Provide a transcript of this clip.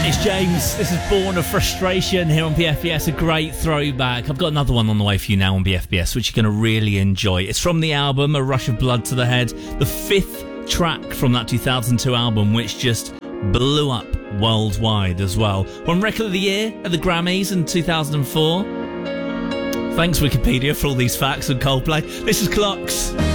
It's James. This is Born of Frustration here on BFBS, a great throwback. I've got another one on the way for you now on BFBS, which you're going to really enjoy. It's from the album A Rush of Blood to the Head, the fifth track from that 2002 album, which just blew up worldwide as well. Won Record of the Year at the Grammys in 2004. Thanks Wikipedia for all these facts on Coldplay. This is Clocks.